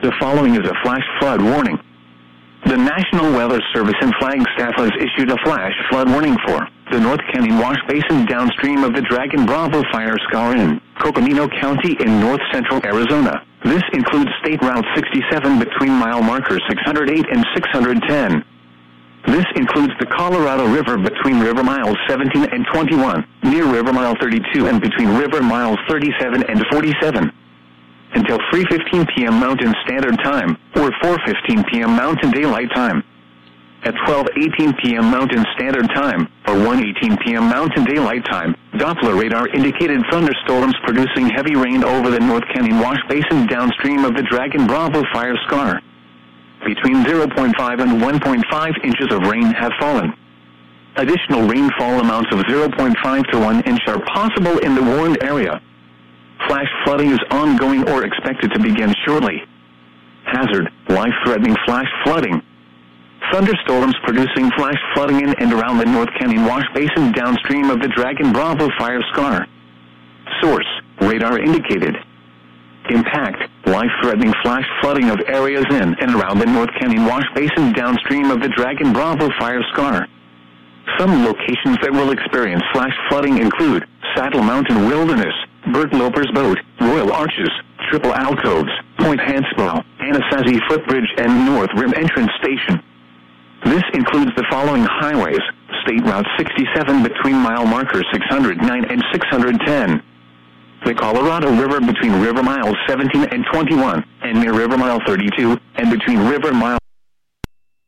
The following is a flash flood warning. The National Weather Service in Flagstaff has issued a flash flood warning for the North Canyon Wash Basin downstream of the Dragon Bravo fire scar in Coconino County in north-central Arizona. This includes State Route 67 between mile markers 608 and 610. This includes the Colorado River between river miles 17 and 21, near river mile 32 and between river miles 37 and 47. Until 3:15 p.m. Mountain Standard Time, or 4:15 p.m. Mountain Daylight Time. At 12:18 p.m. Mountain Standard Time, or 1:18 p.m. Mountain Daylight Time, Doppler radar indicated thunderstorms producing heavy rain over the North Canyon Wash Basin downstream of the Dragon Bravo fire scar. Between 0.5 and 1.5 inches of rain have fallen. Additional rainfall amounts of 0.5 to 1 inch are possible in the warned area. Flash flooding is ongoing or expected to begin shortly. Hazard: life-threatening flash flooding. Thunderstorms producing flash flooding in and around the North Canyon Wash Basin downstream of the Dragon Bravo fire scar. Source: radar indicated. Impact: life-threatening flash flooding of areas in and around the North Canyon Wash Basin downstream of the Dragon Bravo fire scar. Some locations that will experience flash flooding include Saddle Mountain Wilderness, Bert Loper's Boat, Royal Arches, Triple Alcoves, Point Hansborough, Anasazi Footbridge, and North Rim Entrance Station. This includes the following highways: State Route 67 between mile markers 609 and 610. The Colorado River between river miles 17 and 21, and near river mile 32, and between river mile